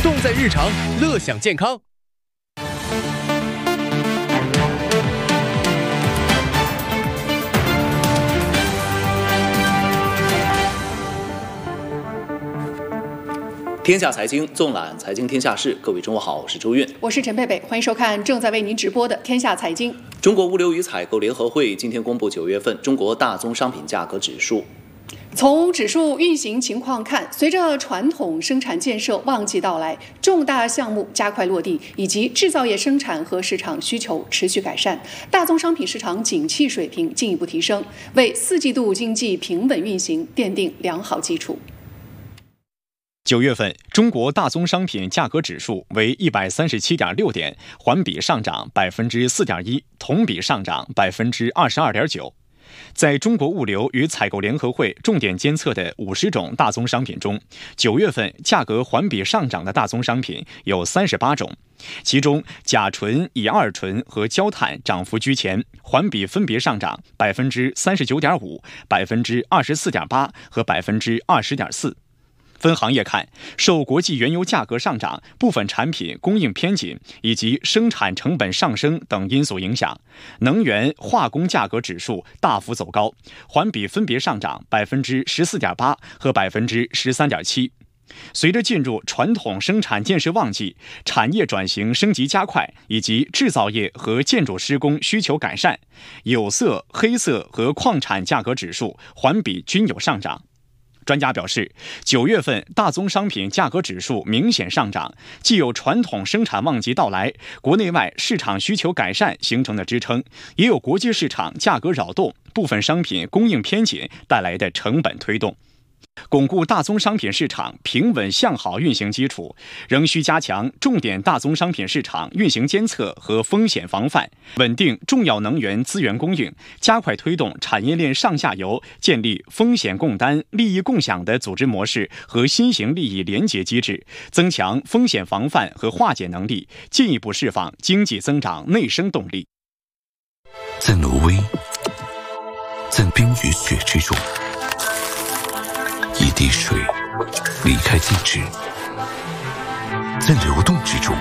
重在日常，乐享健康。 天下财经，纵览财经天下事。各位中午好，我是周韵， 我是陈佩佩，欢迎收看正在为您直播的天下财经。 中国物流与采购联合会今天公布9月份中国大宗商品价格指数。 从指数运行情况看，随着传统生产建设旺季到来，重大项目加快落地，以及制造业生产和市场需求持续改善，大宗商品市场景气水平进一步提升，为4季度经济平稳运行奠定良好基础。 9月份，中国大宗商品价格指数为137.6点，环比上涨4.1%，同比上涨22.9%。在中国物流与采购联合会重点监测的50种大宗商品中，9月份价格环比上涨的大宗商品有38种，其中甲醇、乙二醇和焦炭涨幅居前，环比分别上涨39.5%、24.8%和20.4%。分行业看，受国际原油价格上涨、部分产品供应偏紧以及生产成本上升等因素影响，能源化工价格指数大幅走高，环比分别上涨14.8%和13.7%。随着进入传统生产建设旺季，产业转型升级加快，以及制造业和建筑施工需求改善，有色、黑色和矿产价格指数环比均有上涨。专家表示，9月份大宗商品价格指数明显上涨，既有传统生产旺季到来、国内外市场需求改善形成的支撑，也有国际市场价格扰动、部分商品供应偏紧带来的成本推动。巩固大宗商品市场平稳向好运行基础，仍需加强重点大宗商品市场运行监测和风险防范，稳定重要能源资源供应，加快推动产业链上下游建立风险共担、利益共享的组织模式和新型利益联结机制，增强风险防范和化解能力，进一步释放经济增长内生动力。 在挪威，在冰与雪之中，一滴水离开静止，在流动之中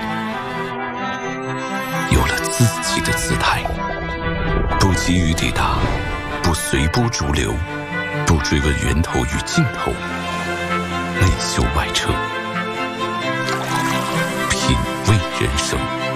有了自己的姿态，不急于抵达，不随波逐流，不追问源头与尽头，内修外撤，品味人生。